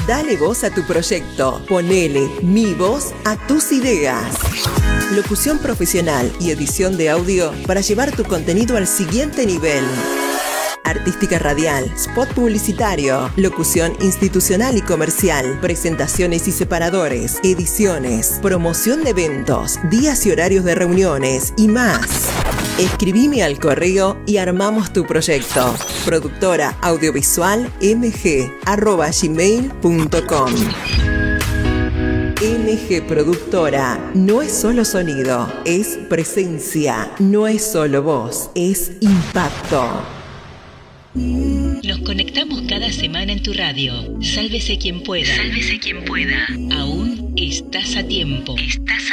Dale voz a tu proyecto. Ponele mi voz a tus ideas. Locución profesional y edición de audio para llevar tu contenido al siguiente nivel. Artística radial, spot publicitario, locución institucional y comercial, presentaciones y separadores, ediciones, promoción de eventos, días y horarios de reuniones y más. Escribime al correo y armamos tu proyecto. Productora audiovisual mg@gmail.com. MG Productora no es solo sonido, es presencia, no es solo voz, es impacto. Nos conectamos cada semana en tu radio. Sálvese quien pueda. Sálvese quien pueda. Aún estás a tiempo. Estás